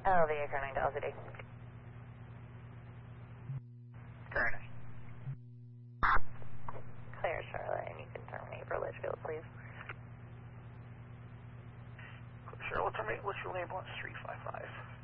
LV occurring to LCD. Gurney. Clear, Charlotte, and you can terminate for Litchfield, please. Charlotte, terminate Litchfield ambulance 355.